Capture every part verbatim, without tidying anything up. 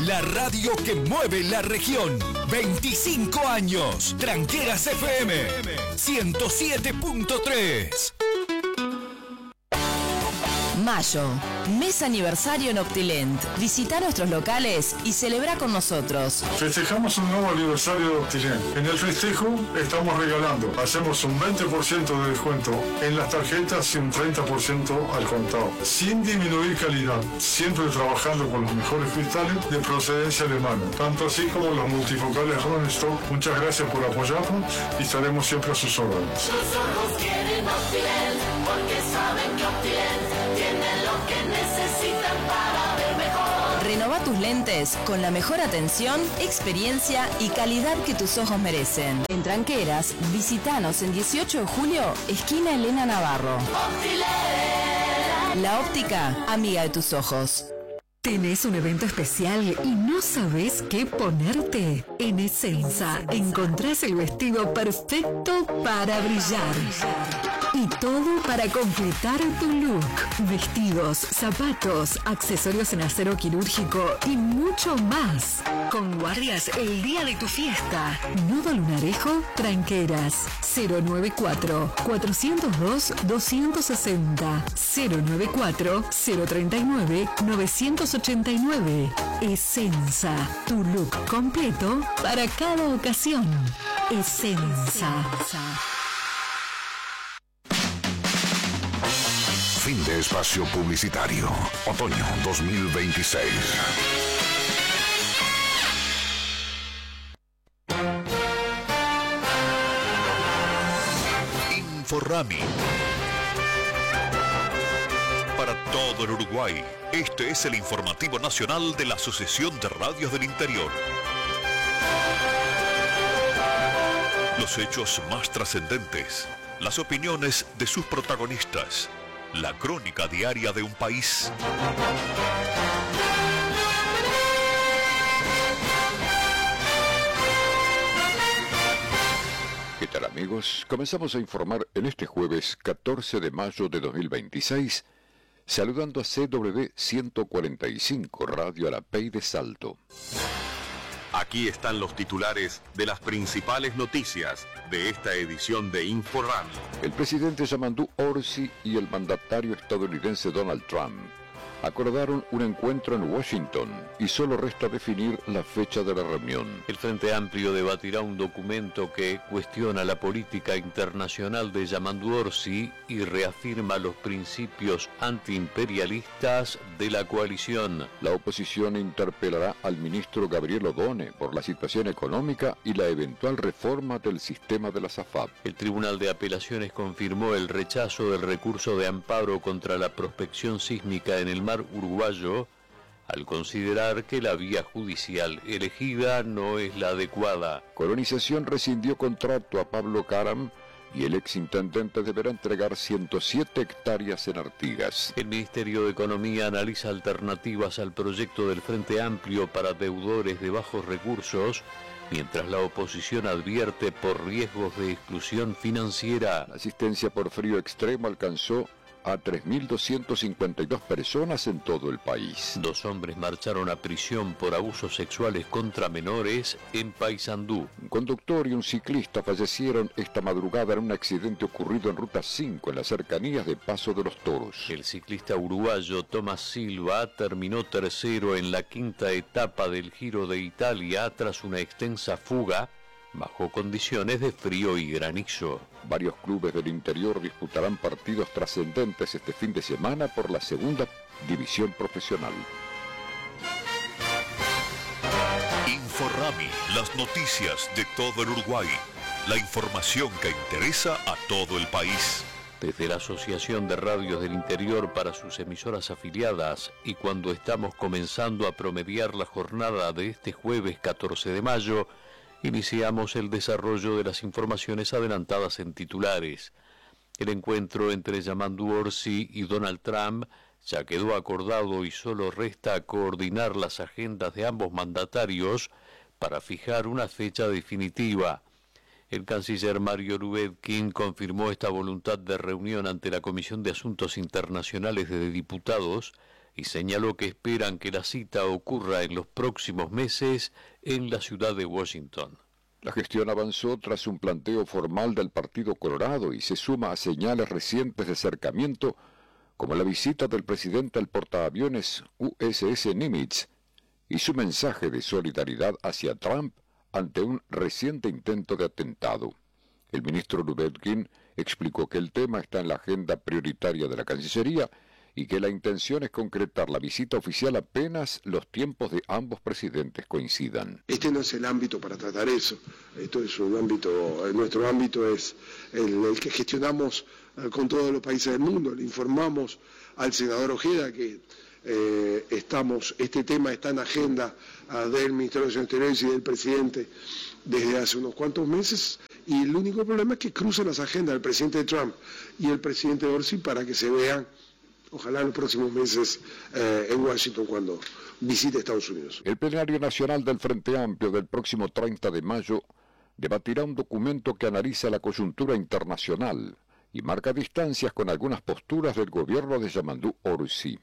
La radio que mueve la región. veinticinco años. Tranqueras F M ciento siete punto tres. Mayo, mes aniversario en Optilent. Visita nuestros locales y celebra con nosotros. Festejamos un nuevo aniversario de Optilent. En el festejo estamos regalando. Hacemos un veinte por ciento de descuento en las tarjetas y un treinta por ciento al contado. Sin disminuir calidad. Siempre trabajando con los mejores cristales de procedencia alemana. Tanto así como los multifocales Ronestock. Muchas gracias por apoyarnos y estaremos siempre a sus órdenes. Sus ojos quieren Optilent porque saben que Optilent tienen lo que necesitan para ver mejor. Renova tus lentes con la mejor atención, experiencia y calidad que tus ojos merecen. En Tranqueras, visitanos en dieciocho de julio, esquina Elena Navarro. Optilent. La óptica, amiga de tus ojos. ¿Tenés un evento especial y no sabés qué ponerte? En Essenza encontrás el vestido perfecto para brillar. Y todo para completar tu look. Vestidos, zapatos, accesorios en acero quirúrgico y mucho más. Con guardias el día de tu fiesta. Nudo Lunarejo, Tranqueras. cero noventa y cuatro, cuatrocientos dos, doscientos sesenta. cero noventa y cuatro, cero treinta y nueve, novecientos ochenta y nueve. Essenza, tu look completo para cada ocasión. Essenza. Fin de espacio publicitario. Otoño dos mil veintiséis. Inforrami. Para todo el Uruguay, este es el informativo nacional de la Asociación de Radios del Interior. Los hechos más trascendentes, las opiniones de sus protagonistas, la crónica diaria de un país. ¿Qué tal, amigos? Comenzamos a informar en este jueves catorce de mayo de dos mil veintiséis, saludando a C W ciento cuarenta y cinco Radio Arapey de Salto. Aquí están los titulares de las principales noticias de esta edición de Inforrami. El presidente Yamandu Orsi y el mandatario estadounidense Donald Trump acordaron un encuentro en Washington y solo resta definir la fecha de la reunión. El Frente Amplio debatirá un documento que cuestiona la política internacional de Yamandu Orsi y reafirma los principios antiimperialistas de la coalición. La oposición interpelará al ministro Gabriel Odone por la situación económica y la eventual reforma del sistema de la SAFAP. El Tribunal de Apelaciones confirmó el rechazo del recurso de amparo contra la prospección sísmica en el mar uruguayo, al considerar que la vía judicial elegida no es la adecuada. Colonización rescindió contrato a Pablo Caram y el exintendente deberá entregar ciento siete hectáreas en Artigas. El Ministerio de Economía analiza alternativas al proyecto del Frente Amplio para deudores de bajos recursos, mientras la oposición advierte por riesgos de exclusión financiera. La asistencia por frío extremo alcanzó a tres mil doscientas cincuenta y dos personas en todo el país. Dos hombres marcharon a prisión por abusos sexuales contra menores en Paysandú. Un conductor y un ciclista fallecieron esta madrugada en un accidente ocurrido en Ruta cinco, en las cercanías de Paso de los Toros. El ciclista uruguayo Tomás Silva terminó tercero en la quinta etapa del Giro de Italia tras una extensa fuga bajo condiciones de frío y granizo. Varios clubes del interior disputarán partidos trascendentes este fin de semana por la segunda división profesional. Inforrami, las noticias de todo el Uruguay. La información que interesa a todo el país. Desde la Asociación de Radios del Interior para sus emisoras afiliadas y cuando estamos comenzando a promediar la jornada de este jueves catorce de mayo, iniciamos el desarrollo de las informaciones adelantadas en titulares. El encuentro entre Yamandu Orsi y Donald Trump ya quedó acordado y solo resta coordinar las agendas de ambos mandatarios para fijar una fecha definitiva. El canciller Mario Lubetkin confirmó esta voluntad de reunión ante la Comisión de Asuntos Internacionales de Diputados y señaló que esperan que la cita ocurra en los próximos meses en la ciudad de Washington. La gestión avanzó tras un planteo formal del Partido Colorado y se suma a señales recientes de acercamiento, como la visita del presidente al portaaviones U S S Nimitz y su mensaje de solidaridad hacia Trump ante un reciente intento de atentado. El ministro Lubetkin explicó que el tema está en la agenda prioritaria de la Cancillería y que la intención es concretar la visita oficial apenas los tiempos de ambos presidentes coincidan. Este no es el ámbito para tratar eso. Esto es un ámbito, nuestro ámbito es el, el que gestionamos eh, con todos los países del mundo. Le informamos al senador Ojeda que eh, estamos, este tema está en agenda uh, del Ministerio de Relaciones Exteriores y del presidente desde hace unos cuantos meses, y el único problema es que cruzan las agendas del presidente Trump y el presidente Orsi para que se vean, ojalá en los próximos meses, eh, en Washington cuando visite Estados Unidos. El plenario nacional del Frente Amplio del próximo treinta de mayo debatirá un documento que analiza la coyuntura internacional y marca distancias con algunas posturas del gobierno de Yamandu Orsi.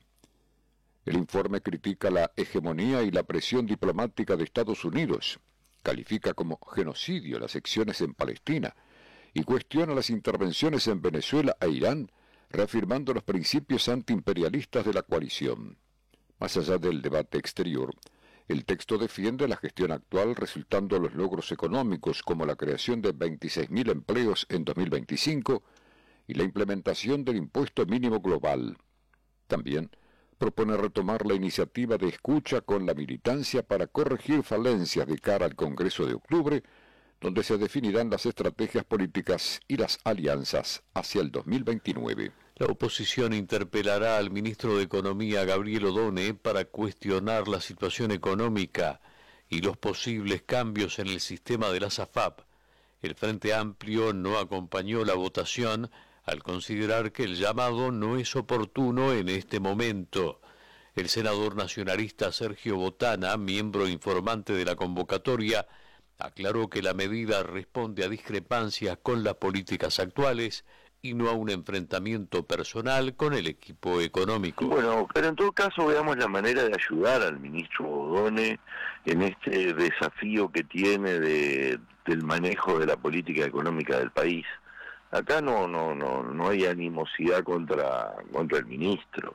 El informe critica la hegemonía y la presión diplomática de Estados Unidos, califica como genocidio las acciones en Palestina y cuestiona las intervenciones en Venezuela e Irán, reafirmando los principios antiimperialistas de la coalición. Más allá del debate exterior, el texto defiende la gestión actual, resultando los logros económicos como la creación de veintiséis mil empleos en dos mil veinticinco y la implementación del impuesto mínimo global. También propone retomar la iniciativa de escucha con la militancia para corregir falencias de cara al Congreso de octubre, donde se definirán las estrategias políticas y las alianzas hacia el dos mil veintinueve. La oposición interpelará al ministro de Economía, Gabriel Odone, para cuestionar la situación económica y los posibles cambios en el sistema de la SAFAP. El Frente Amplio no acompañó la votación al considerar que el llamado no es oportuno en este momento. El senador nacionalista Sergio Botana, miembro informante de la convocatoria, aclaró que la medida responde a discrepancias con las políticas actuales y no a un enfrentamiento personal con el equipo económico. Bueno, pero en todo caso veamos la manera de ayudar al ministro Odone en este desafío que tiene de, del manejo de la política económica del país. Acá no no no no hay animosidad contra contra el ministro.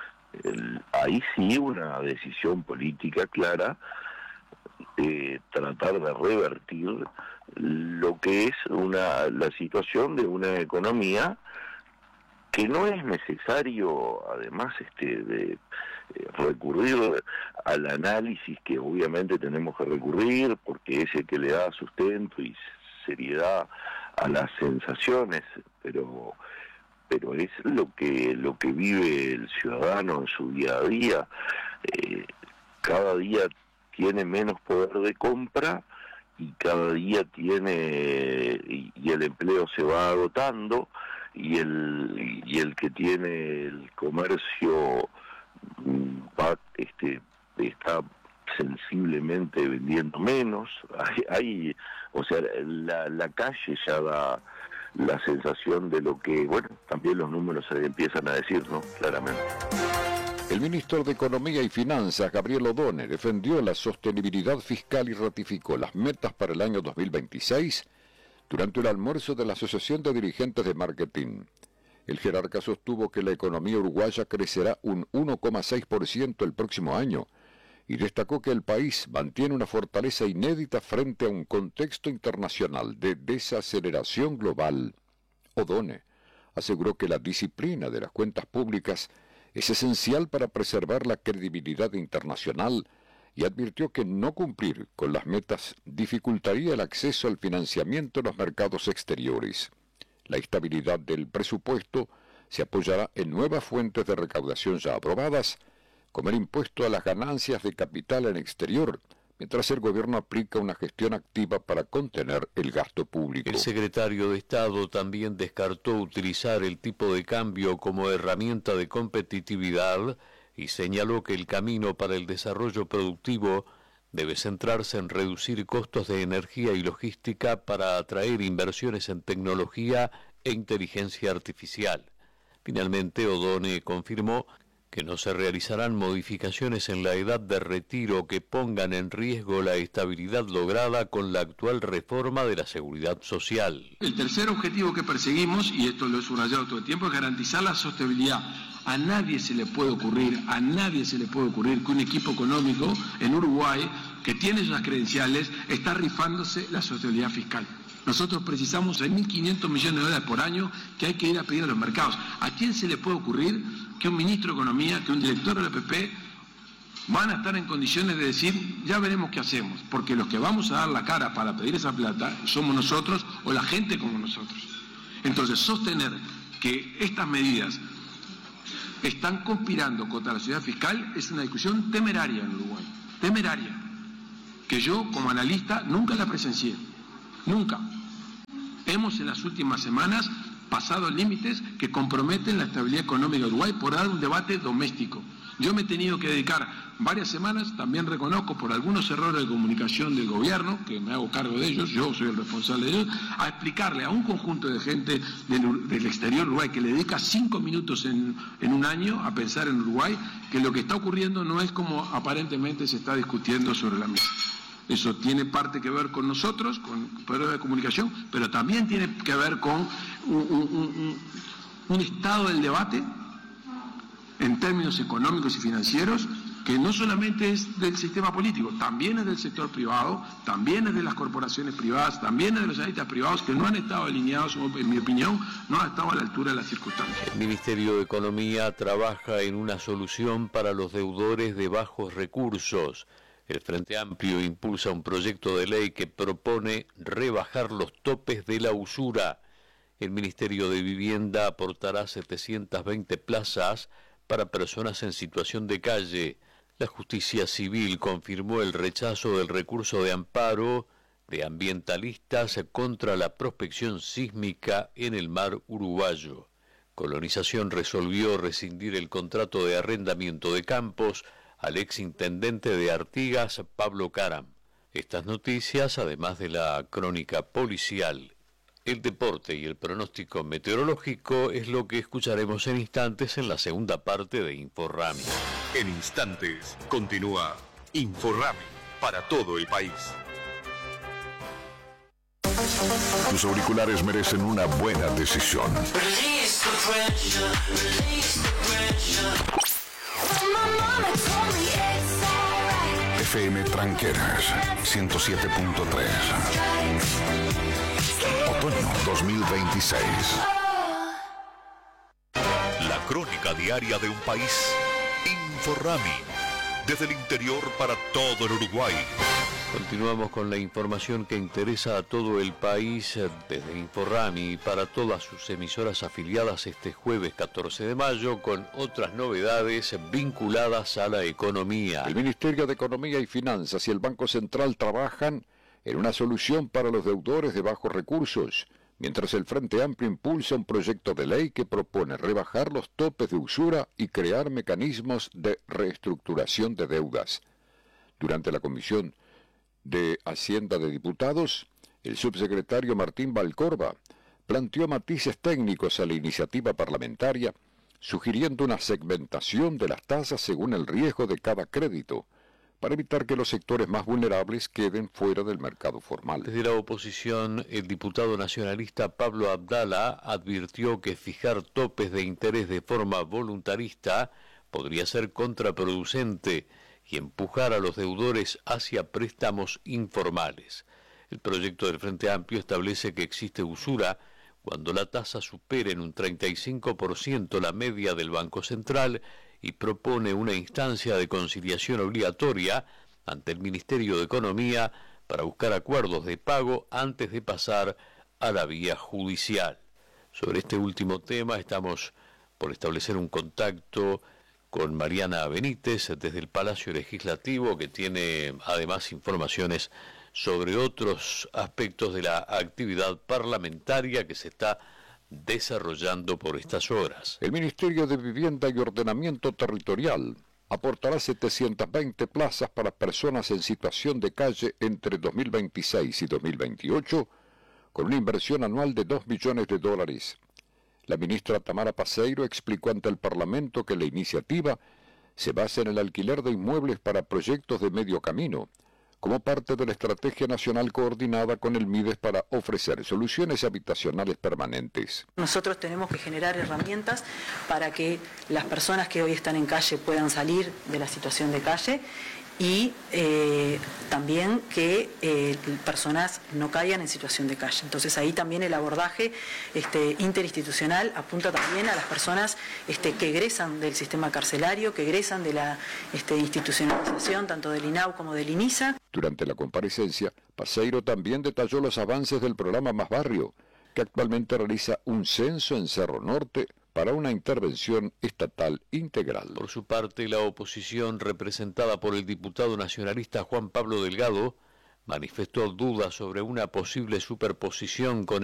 El, hay sí una decisión política clara de tratar de revertir lo que es una la situación de una economía que no es necesario, además, este de eh, recurrir al análisis que obviamente tenemos que recurrir porque es el que le da sustento y seriedad a las sensaciones, pero pero es lo que lo que vive el ciudadano en su día a día. Eh, cada día tiene menos poder de compra y cada día tiene y, y el empleo se va agotando y el y el que tiene el comercio va este está sensiblemente vendiendo menos. Hay, hay o sea, la, la calle ya da la sensación de lo que, bueno, también los números se empiezan a decir, ¿no? Claramente. El ministro de Economía y Finanzas, Gabriel Odone, defendió la sostenibilidad fiscal y ratificó las metas para el año dos mil veintiséis durante el almuerzo de la Asociación de Dirigentes de Marketing. El jerarca sostuvo que la economía uruguaya crecerá un uno coma seis por ciento el próximo año, y destacó que el país mantiene una fortaleza inédita frente a un contexto internacional de desaceleración global. Odone aseguró que la disciplina de las cuentas públicas es esencial para preservar la credibilidad internacional y advirtió que no cumplir con las metas dificultaría el acceso al financiamiento en los mercados exteriores. La estabilidad del presupuesto se apoyará en nuevas fuentes de recaudación ya aprobadas, como el impuesto a las ganancias de capital en exterior, mientras el gobierno aplica una gestión activa para contener el gasto público. El secretario de Estado también descartó utilizar el tipo de cambio como herramienta de competitividad y señaló que el camino para el desarrollo productivo debe centrarse en reducir costos de energía y logística para atraer inversiones en tecnología e inteligencia artificial. Finalmente, Odone confirmó que no se realizarán modificaciones en la edad de retiro que pongan en riesgo la estabilidad lograda con la actual reforma de la seguridad social. El tercer objetivo que perseguimos, y esto lo he subrayado todo el tiempo, es garantizar la sostenibilidad. A nadie se le puede ocurrir, a nadie se le puede ocurrir que un equipo económico en Uruguay, que tiene esas credenciales, está rifándose la sostenibilidad fiscal. Nosotros precisamos seis mil quinientos millones de dólares por año que hay que ir a pedir a los mercados. ¿A quién se le puede ocurrir que un ministro de Economía, que un director de la P P van a estar en condiciones de decir, ya veremos qué hacemos? Porque los que vamos a dar la cara para pedir esa plata somos nosotros o la gente como nosotros. Entonces, sostener que estas medidas están conspirando contra la sociedad fiscal es una discusión temeraria en Uruguay, temeraria, que yo como analista nunca la presencié, nunca. Hemos en las últimas semanas pasado límites que comprometen la estabilidad económica de Uruguay por dar un debate doméstico. Yo me he tenido que dedicar varias semanas, también reconozco por algunos errores de comunicación del gobierno, que me hago cargo de ellos, yo soy el responsable de ellos, a explicarle a un conjunto de gente del, del exterior de Uruguay que le dedica cinco minutos en, en un año a pensar en Uruguay, que lo que está ocurriendo no es como aparentemente se está discutiendo sobre la mesa. Eso tiene parte que ver con nosotros, con poder de comunicación, pero también tiene que ver con un, un, un, un estado del debate en términos económicos y financieros que no solamente es del sistema político, también es del sector privado, también es de las corporaciones privadas, también es de los analistas privados que no han estado alineados, en mi opinión, no han estado a la altura de las circunstancias. El Ministerio de Economía trabaja en una solución para los deudores de bajos recursos. El Frente Amplio impulsa un proyecto de ley que propone rebajar los topes de la usura. El Ministerio de Vivienda aportará setecientas veinte plazas para personas en situación de calle. La Justicia Civil confirmó el rechazo del recurso de amparo de ambientalistas contra la prospección sísmica en el mar uruguayo. Colonización resolvió rescindir el contrato de arrendamiento de campos al exintendente de Artigas, Pablo Caram. Estas noticias, además de la crónica policial, el deporte y el pronóstico meteorológico, es lo que escucharemos en instantes en la segunda parte de Inforrami. En instantes continúa Inforrami para todo el país. Tus auriculares merecen una buena decisión. F M Tranqueras ciento siete punto tres. Otoño dos mil veintiséis. La crónica diaria de un país. Inforrami. Desde el interior para todo el Uruguay. Continuamos con la información que interesa a todo el país desde Inforrami para todas sus emisoras afiliadas este jueves catorce de mayo con otras novedades vinculadas a la economía. El Ministerio de Economía y Finanzas y el Banco Central trabajan en una solución para los deudores de bajos recursos, mientras el Frente Amplio impulsa un proyecto de ley que propone rebajar los topes de usura y crear mecanismos de reestructuración de deudas. Durante la Comisión de Hacienda de Diputados, el subsecretario Martín Valcorba planteó matices técnicos a la iniciativa parlamentaria, sugiriendo una segmentación de las tasas según el riesgo de cada crédito, para evitar que los sectores más vulnerables queden fuera del mercado formal. Desde la oposición, el diputado nacionalista Pablo Abdala advirtió que fijar topes de interés de forma voluntarista podría ser contraproducente y empujar a los deudores hacia préstamos informales. El proyecto del Frente Amplio establece que existe usura cuando la tasa supere en un treinta y cinco por ciento la media del Banco Central y propone una instancia de conciliación obligatoria ante el Ministerio de Economía para buscar acuerdos de pago antes de pasar a la vía judicial. Sobre este último tema estamos por establecer un contacto con Mariana Benítez desde el Palacio Legislativo, que tiene además informaciones sobre otros aspectos de la actividad parlamentaria que se está desarrollando por estas horas. El Ministerio de Vivienda y Ordenamiento Territorial aportará setecientas veinte plazas para personas en situación de calle entre dos mil veintiséis y dos mil veintiocho, con una inversión anual de dos millones de dólares. La ministra Tamara Paseiro explicó ante el Parlamento que la iniciativa se basa en el alquiler de inmuebles para proyectos de medio camino, como parte de la Estrategia Nacional Coordinada con el MIDES para ofrecer soluciones habitacionales permanentes. Nosotros tenemos que generar herramientas para que las personas que hoy están en calle puedan salir de la situación de calle y eh, también que eh, personas no caigan en situación de calle. Entonces ahí también el abordaje este, interinstitucional apunta también a las personas este, que egresan del sistema carcelario, que egresan de la este, institucionalización tanto del I N A U como del INISA. Durante la comparecencia, Paseiro también detalló los avances del programa Más Barrio, que actualmente realiza un censo en Cerro Norte para una intervención estatal integral. Por su parte, la oposición, representada por el diputado nacionalista Juan Pablo Delgado, manifestó dudas sobre una posible superposición con